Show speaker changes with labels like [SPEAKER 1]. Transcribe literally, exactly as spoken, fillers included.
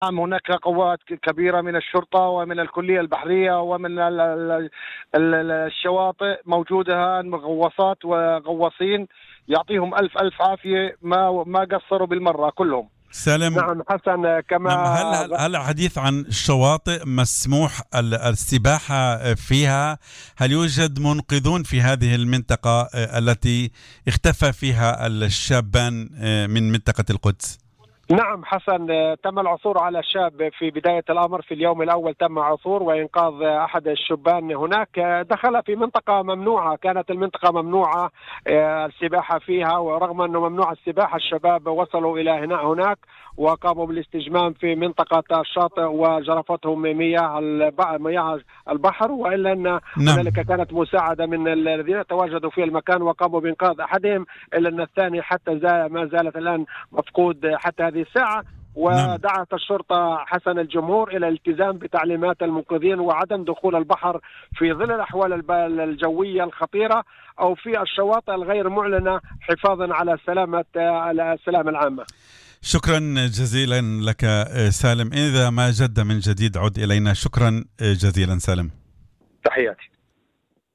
[SPEAKER 1] نعم، هناك قوات كبيرة من الشرطة ومن الكلية البحرية ومن ال- ال- ال- الشواطئ موجودة، غواصات وغواصين، يعطيهم ألف ألف عافية، ما ما قصروا بالمرة كلهم.
[SPEAKER 2] سالم.
[SPEAKER 3] نعم حسن، كما
[SPEAKER 2] نعم، هل هل هل الحديث عن الشواطئ مسموح ال- السباحة فيها؟ هل يوجد منقذون في هذه المنطقة آه، التي اختفى فيها الشابان آه، من منطقة القدس؟
[SPEAKER 3] نعم حسن، آه، تم العثور على شاب في بداية الأمر. في اليوم الأول تم عثور وإنقاذ آه، أحد الشبان هناك. آه، دخل في منطقة ممنوعة، كانت المنطقة ممنوعة آه، السباحة فيها، ورغم أنه ممنوع السباحة الشباب وصلوا إلى هنا هناك وقاموا بالاستجمام في منطقة الشاطئ وجرفتهم مياه الب- مياه البحر، وإلا أن
[SPEAKER 2] نعم.
[SPEAKER 3] هنالك كانت مساعدة من الذين تواجدوا في المكان وقاموا بإنقاذ أحدهم، إلا أن الثاني حتى زال ما زالت الآن مفقود حتى هذه الساعة.
[SPEAKER 2] نعم.
[SPEAKER 3] ودعت الشرطة حسن الجمهور إلى الالتزام بتعليمات المنقذين وعدم دخول البحر في ظل الأحوال الب- الجوية الخطيرة أو في الشواطئ الغير معلنة، حفاظا على سلامة على السلامة العامة.
[SPEAKER 2] شكرا جزيلا لك آه، سالم. إذا ما جد من جديد عد إلينا. شكرا آه، جزيلا سالم.
[SPEAKER 3] تحياتي.